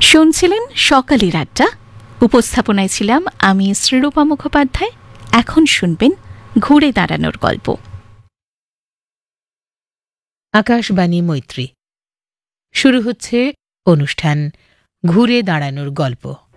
শুনছিলেন সকালের আড্ডা। উপস্থাপনায় ছিলাম আমি শ্রীরূপা মুখোপাধ্যায়। এখন শুনবেন ঘুরে দাঁড়ানোর গল্প। আকাশবাণী মৈত্রী। শুরু হচ্ছে অনুষ্ঠান ঘুরে দাঁড়ানোর গল্প।